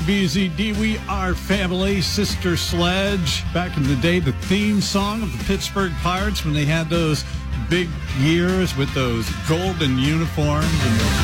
BZD, we are family, Sister Sledge. Back in the day, the theme song of the Pittsburgh Pirates when they had those big years with those golden uniforms and those